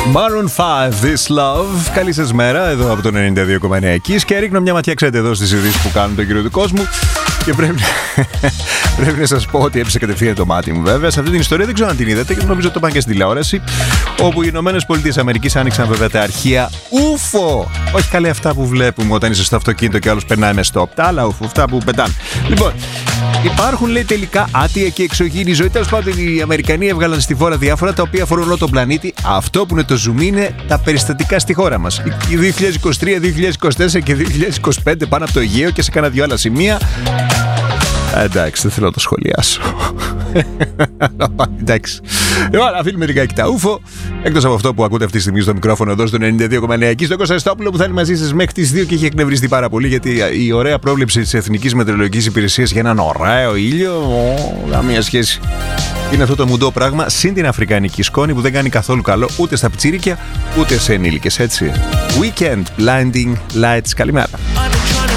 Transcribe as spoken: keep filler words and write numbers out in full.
Maroon πέντε, This Love. Καλή σας μέρα, εδώ από τον ενενήντα δύο κόμμα εννέα Kiss. Και ρίχνω μια ματιά, ξέρετε, εδώ στις ειδήσεις που κάνουν τον κύριο του κόσμου. Και πρέπει, πρέπει να σας πω ότι έπεσε κατευθείαν το μάτι μου, βέβαια. Σε αυτή την ιστορία δεν ξέρω αν την είδατε και νομίζω ότι το πάνε και στην τηλεόραση. Όπου οι Ηνωμένες Πολιτείες Αμερικής άνοιξαν βέβαια τα αρχεία ούφο. Όχι καλή αυτά που βλέπουμε όταν είσαι στο αυτοκίνητο και άλλος περνάει με stop. Τα άλλα ούφο, αυτά που πετάνε. Λοιπόν, υπάρχουν, λέει, τελικά άτια και εξωγήινη ζωή. Τέλος πάντων, οι Αμερικανοί έβγαλαν στη φόρα διάφορα τα οποία αφορούν όλο τον πλανήτη. Αυτό που είναι το zoom είναι τα περιστατικά στη χώρα μας. δύο χιλιάδες είκοσι τρία, δύο χιλιάδες είκοσι τέσσερα και δύο χιλιάδες είκοσι πέντε πάνω από το Αιγαίο και σε κάνα δυο άλλα σημεία. Εντάξει, δεν θέλω να το σχολιάσω. Εντάξει. Λοιπόν, αφήνουμε λιγάκι τα ούφο. Εκτός από αυτό που ακούτε αυτή τη στιγμή στο μικρόφωνο εδώ στο ενενήντα δύο κόμμα εννέα, στον Κώστα Αριστόπουλο που θα είναι μαζί σας μέχρι τις δύο και έχει εκνευριστεί πάρα πολύ γιατί η ωραία πρόβλεψη της Εθνικής Μετεωρολογικής Υπηρεσίας για έναν ωραίο ήλιο, καμία σχέση. Είναι αυτό το μουντό πράγμα, συν την αφρικανική σκόνη που δεν κάνει καθόλου καλό ούτε στα πιτσίρικια ούτε σε ενήλικες, έτσι. Weekend Blinding Lights, καλημέρα.